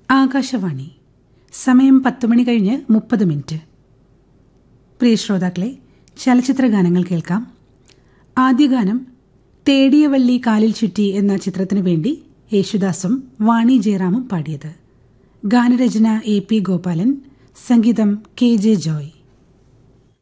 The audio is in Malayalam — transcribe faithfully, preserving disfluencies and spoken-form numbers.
ആകാശവാണി. സമയം പത്ത് മണി കഴിഞ്ഞ് മുപ്പത് മിനിറ്റ്. പ്രിയ ശ്രോതാക്കളെ, ചലച്ചിത്ര ഗാനങ്ങൾ കേൾക്കാം. ആദ്യ ഗാനം തേടിയ വള്ളി കാലിൽ ചുറ്റി എന്ന ചിത്രത്തിനു വേണ്ടി യേശുദാസും വാണി ജയറാമും പാടിയത്. ഗാനരചന എ പി ഗോപാലൻ, സംഗീതം കെ ജെ ജോയ്.